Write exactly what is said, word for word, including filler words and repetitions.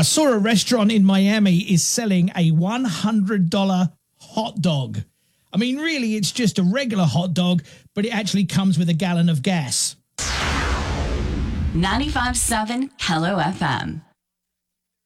I saw a restaurant in Miami is selling a one hundred dollars hot dog. I mean, really, it's just a regular hot dog, but it actually comes with a gallon of gas. ninety-five point seven Hello F M.